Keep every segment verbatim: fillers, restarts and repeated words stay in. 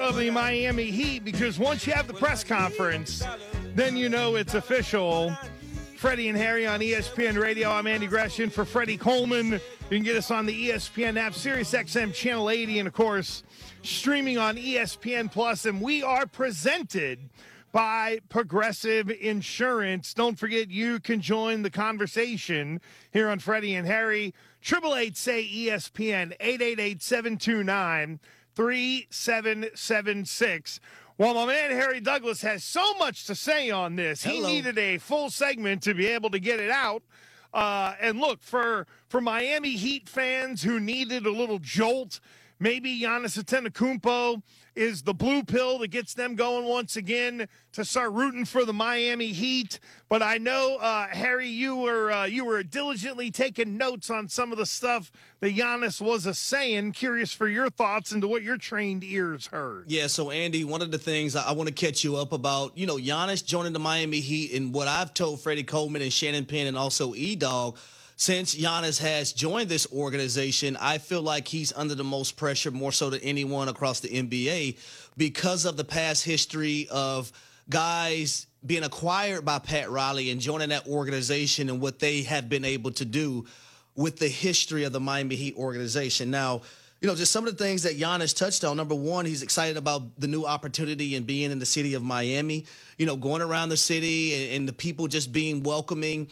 of the Miami Heat, because once you have the press conference, then you know it's official. Freddie and Harry on E S P N Radio. I'm Andy Gresham for Freddie Coleman. You can get us on the E S P N app, Sirius X M Channel eighty, and, of course, streaming on E S P N Plus. And we are presented by Progressive Insurance. Don't forget, you can join the conversation here on Freddie and Harry. eight eight eight, say E S P N, eight eight eight, seven two nine, three seven seven six. Well, my man Harry Douglas has so much to say on this. He Hello. needed a full segment to be able to get it out. Uh, and look, for, for Miami Heat fans who needed a little jolt, maybe Giannis Antetokounmpo is the blue pill that gets them going once again to start rooting for the Miami Heat. But I know, uh, Harry, you were uh, you were diligently taking notes on some of the stuff that Giannis was a saying. Curious for your thoughts into what your trained ears heard. Yeah, so Andy, one of the things I, I want to catch you up about, you know, Giannis joining the Miami Heat, and what I've told Freddie Coleman and Shannon Penn and also E-Dog, since Giannis has joined this organization, I feel like he's under the most pressure, more so than anyone across the N B A, because of the past history of guys being acquired by Pat Riley and joining that organization and what they have been able to do with the history of the Miami Heat organization. Now, you know, just some of the things that Giannis touched on. Number one, he's excited about the new opportunity and being in the city of Miami, you know, going around the city and, and the people just being welcoming.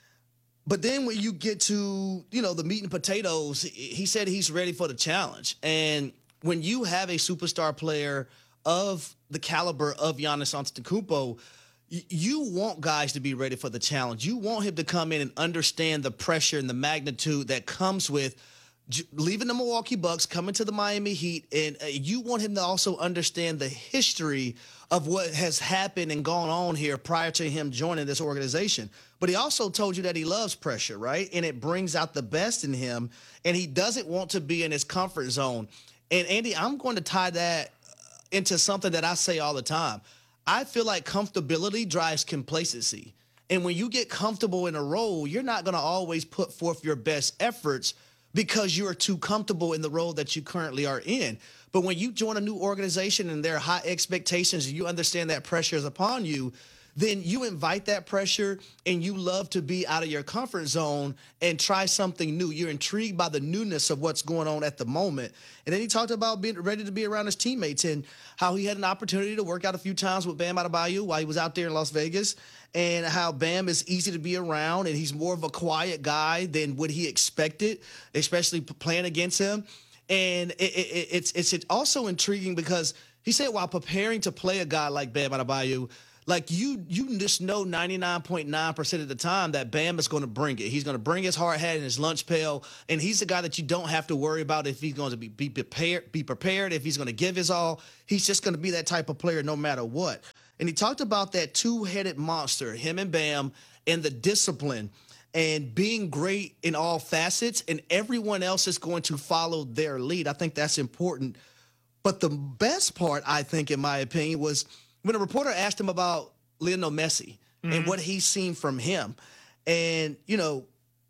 But then when you get to, you know, the meat and potatoes, he said he's ready for the challenge. And when you have a superstar player of the caliber of Giannis Antetokounmpo, you want guys to be ready for the challenge. You want him to come in and understand the pressure and the magnitude that comes with leaving the Milwaukee Bucks, coming to the Miami Heat, and you want him to also understand the history of what has happened and gone on here prior to him joining this organization. But he also told you that he loves pressure, right? And it brings out the best in him, and he doesn't want to be in his comfort zone. And, Andy, I'm going to tie that into something that I say all the time. I feel like comfortability drives complacency. And when you get comfortable in a role, you're not going to always put forth your best efforts because you are too comfortable in the role that you currently are in. But when you join a new organization and there are high expectations and you understand that pressure is upon you, then you invite that pressure and you love to be out of your comfort zone and try something new. You're intrigued by the newness of what's going on at the moment. And then he talked about being ready to be around his teammates and how he had an opportunity to work out a few times with Bam Adebayo while he was out there in Las Vegas, and how Bam is easy to be around and he's more of a quiet guy than what he expected, especially playing against him. And it, it, it's it's also intriguing because he said while preparing to play a guy like Bam Adebayo, like you you just know ninety-nine point nine percent of the time that Bam is going to bring it. He's going to bring his hard hat and his lunch pail, and he's the guy that you don't have to worry about if he's going to be, be prepared, be prepared, if he's going to give his all. He's just going to be that type of player no matter what. And he talked about that two-headed monster, him and Bam, and the discipline and being great in all facets, and everyone else is going to follow their lead. I think that's important. But the best part, I think, in my opinion, was when a reporter asked him about Lionel Messi mm-hmm. and what he's seen from him. And, you know,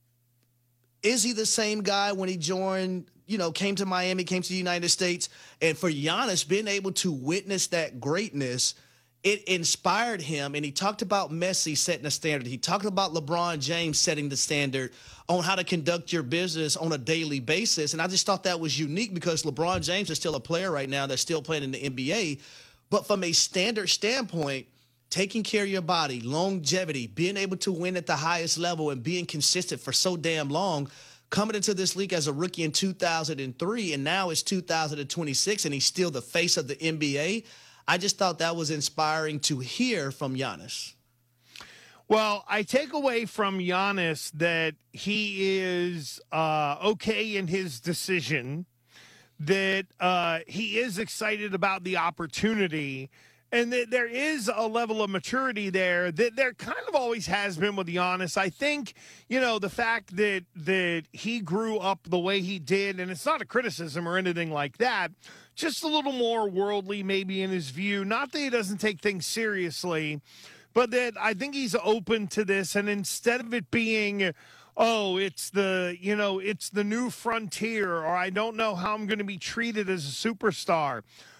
is he the same guy when he joined, you know, came to Miami, came to the United States? And for Giannis, being able to witness that greatness, it inspired him. And he talked about Messi setting a standard. He talked about LeBron James setting the standard on how to conduct your business on a daily basis. And I just thought that was unique because LeBron James is still a player right now that's still playing in the N B A. But from a standard standpoint, taking care of your body, longevity, being able to win at the highest level and being consistent for so damn long, coming into this league as a rookie in two thousand three, and now it's two thousand twenty-six, and he's still the face of the N B A. I just thought that was inspiring to hear from Giannis. Well, I take away from Giannis that he is uh, okay in his decision, that uh, he is excited about the opportunity, and that there is a level of maturity there that there kind of always has been with Giannis. I think, you know, the fact that that he grew up the way he did, and it's not a criticism or anything like that, just a little more worldly maybe in his view. Not that he doesn't take things seriously, but that I think he's open to this. And instead of it being, oh, it's the, you know, it's the new frontier, or I don't know how I'm going to be treated as a superstar.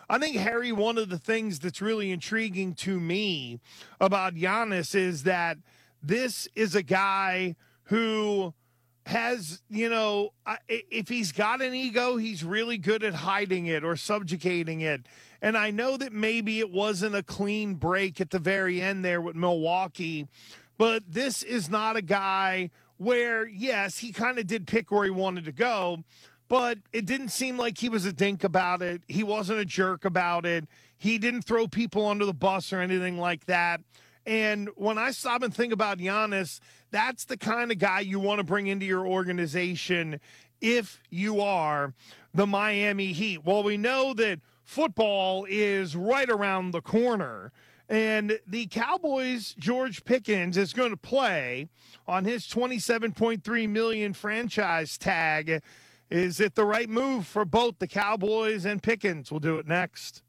I think, Harry, one of the things that's really intriguing to me about Giannis is that this is a guy who has, you know, if he's got an ego, he's really good at hiding it or subjugating it. And I know that maybe it wasn't a clean break at the very end there with Milwaukee, but this is not a guy where, yes, he kind of did pick where he wanted to go, but it didn't seem like he was a dink about it. He wasn't a jerk about it. He didn't throw people under the bus or anything like that. And when I stop and think about Giannis, that's the kind of guy you want to bring into your organization if you are the Miami Heat. Well, we know that football is right around the corner, and the Cowboys' George Pickens is going to play on his twenty-seven point three million dollars franchise tag. Is it the right move for both the Cowboys and Pickens? We'll do it next.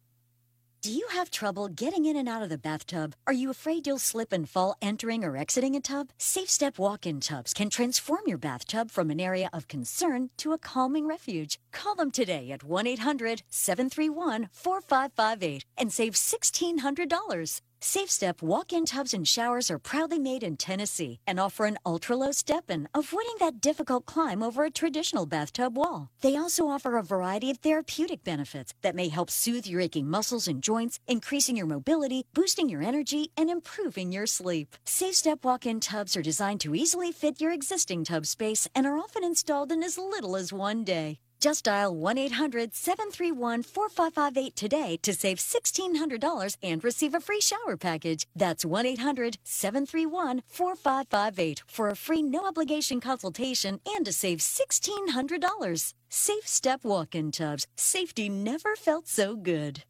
Do you have trouble getting in and out of the bathtub? Are you afraid you'll slip and fall entering or exiting a tub? Safe Step walk-in tubs can transform your bathtub from an area of concern to a calming refuge. Call them today at one eight hundred seven three one four five five eight and save sixteen hundred dollars. Safe Step walk-in tubs and showers are proudly made in Tennessee and offer an ultra-low step-in, avoiding that difficult climb over a traditional bathtub wall. They also offer a variety of therapeutic benefits that may help soothe your aching muscles and joints, increasing your mobility, boosting your energy, and improving your sleep. Safe Step walk-in tubs are designed to easily fit your existing tub space and are often installed in as little as one day. Just dial one eight hundred seven three one four five five eight today to save sixteen hundred dollars and receive a free shower package. That's one eight hundred seven three one four five five eight for a free no-obligation consultation and to save sixteen hundred dollars. Safe Step walk-in tubs. Safety never felt so good.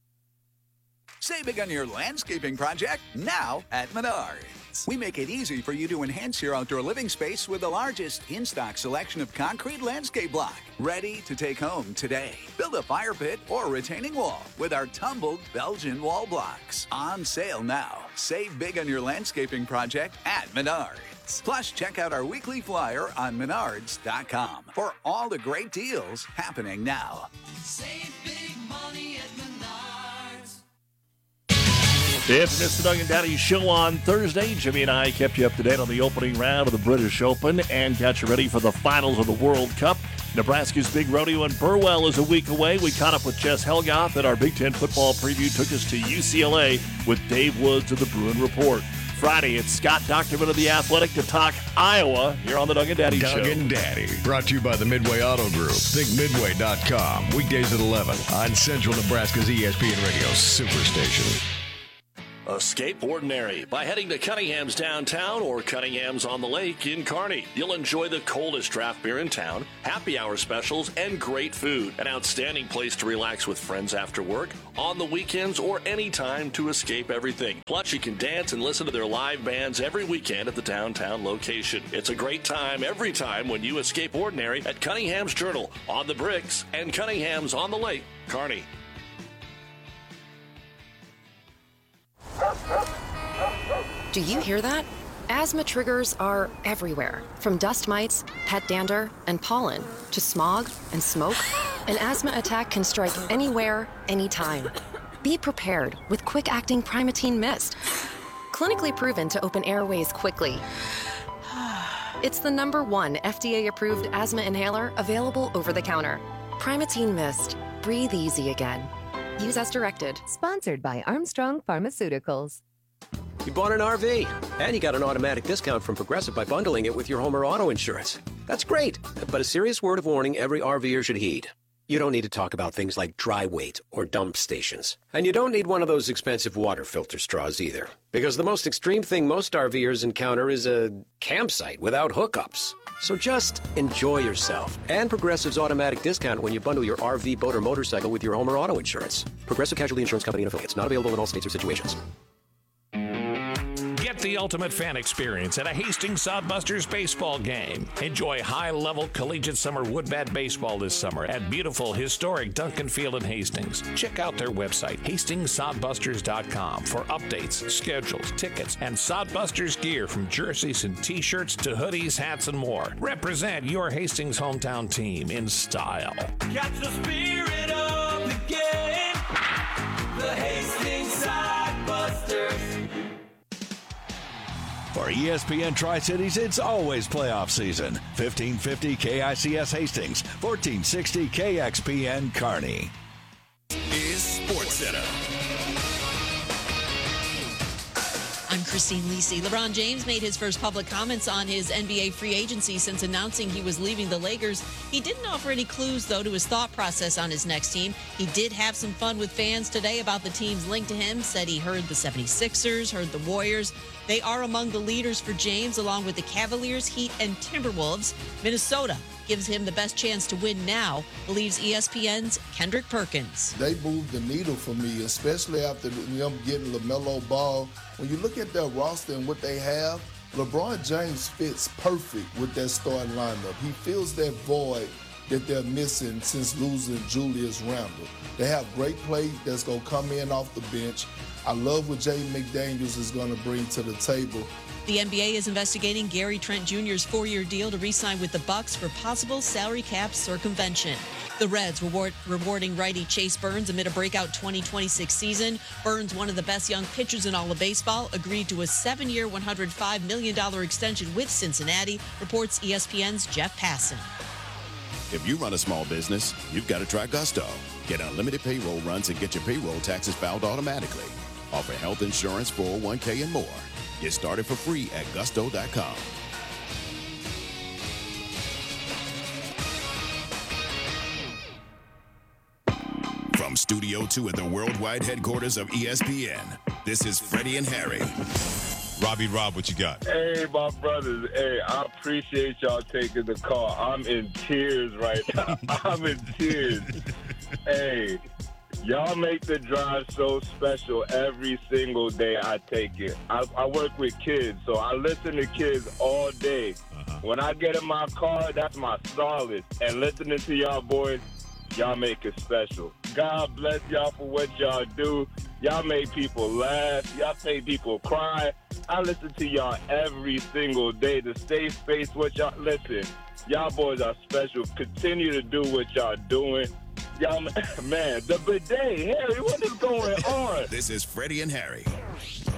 Save big on your landscaping project now at Menards. We make it easy for you to enhance your outdoor living space with the largest in-stock selection of concrete landscape block. Ready to take home today. Build a fire pit or retaining wall with our tumbled Belgian wall blocks. On sale now. Save big on your landscaping project at Menards. Plus, check out our weekly flyer on menards dot com for all the great deals happening now. Save big money at Menards. If you missed the Doug and Daddy show on Thursday, Jimmy and I kept you up to date on the opening round of the British Open and got you ready for the finals of the World Cup. Nebraska's big rodeo in Burwell is a week away. We caught up with Jess Helgoth, and our Big Ten football preview took us to U C L A with Dave Woods of the Bruin Report. Friday, it's Scott Dochterman of The Athletic to talk Iowa here on the Doug and Daddy Doug show. Doug and Daddy, brought to you by the Midway Auto Group. Think Midway dot com. Weekdays at eleven on Central Nebraska's E S P N Radio Superstation. Escape ordinary by heading to Cunningham's downtown or Cunningham's on the Lake in Kearney. You'll enjoy the coldest draft beer in town, happy hour specials, and great food. An outstanding place to relax with friends after work, on the weekends, or any time to escape everything. Plus, you can dance and listen to their live bands every weekend at the downtown location. It's a great time every time when you escape ordinary at Cunningham's Journal, on the Bricks, and Cunningham's on the Lake, Kearney. Do you hear that? Asthma triggers are everywhere, from dust mites, pet dander, and pollen, to smog and smoke. An asthma attack can strike anywhere, anytime. Be prepared with quick-acting Primatene Mist. Clinically proven to open airways quickly. It's the number one F D A-approved asthma inhaler available over the counter. Primatene Mist. Breathe easy again. Use as directed. Sponsored by Armstrong Pharmaceuticals. You bought an R V, and you got an automatic discount from Progressive by bundling it with your home or auto insurance. That's great, but a serious word of warning every RVer should heed. You don't need to talk about things like dry weight or dump stations. And you don't need one of those expensive water filter straws either. Because the most extreme thing most RVers encounter is a campsite without hookups. So just enjoy yourself. And Progressive's automatic discount when you bundle your R V, boat, or motorcycle with your home or auto insurance. Progressive Casualty Insurance Company and affiliates. Not available in all states or situations. Get the ultimate fan experience at a Hastings Sodbusters baseball game. Enjoy high-level collegiate summer wood bat baseball this summer at beautiful, historic Duncan Field in Hastings. Check out their website, hastings sodbusters dot com, for updates, schedules, tickets, and Sodbusters gear from jerseys and T-shirts to hoodies, hats, and more. Represent your Hastings hometown team in style. Catch the spirit of the game. For E S P N Tri-Cities, it's always playoff season. fifteen fifty K I C S Hastings, fourteen sixty K X P N Kearney. Is SportsCenter. I'm Christine Lisi. LeBron James made his first public comments on his N B A free agency since announcing he was leaving the Lakers. He didn't offer any clues, though, to his thought process on his next team. He did have some fun with fans today about the teams linked to him, said he heard the seventy-sixers, heard the Warriors. They are among the leaders for James, along with the Cavaliers, Heat, and Timberwolves. Minnesota gives him the best chance to win now, believes E S P N's Kendrick Perkins. They moved the needle for me, especially after them getting LaMelo Ball. When you look at their roster and what they have, LeBron James fits perfect with that starting lineup. He fills that void that they're missing since losing Julius Randle. They have great play that's going to come in off the bench. I love what Jay McDaniels is going to bring to the table. The N B A is investigating Gary Trent Junior's four-year deal to re-sign with the Bucks for possible salary cap circumvention. The Reds reward, rewarding righty Chase Burns amid a breakout twenty twenty-six season. Burns, one of the best young pitchers in all of baseball, agreed to a seven-year, one hundred five million dollars extension with Cincinnati, reports E S P N's Jeff Passan. If you run a small business, you've got to try Gusto. Get unlimited payroll runs and get your payroll taxes filed automatically. Offer health insurance, four oh one k, and more. Get started for free at gusto dot com. From Studio two at the worldwide headquarters of E S P N, this is Freddie and Harry. Robbie Rob, what you got? Hey, my brothers. Hey, I appreciate y'all taking the call. I'm in tears right now. I'm in tears. Hey, y'all make the drive so special every single day I take it. I, I work with kids, so I listen to kids all day. Uh-huh. When I get in my car, that's my solace. And listening to y'all boys, y'all make it special. God bless y'all for what y'all do. Y'all make people laugh. Y'all make people cry. I listen to y'all every single day. The safe space, what y'all, listen, y'all boys are special. Continue to do what y'all doing. Y'all, man, the bidet, Harry, what is going on? This is Freddie and Harry.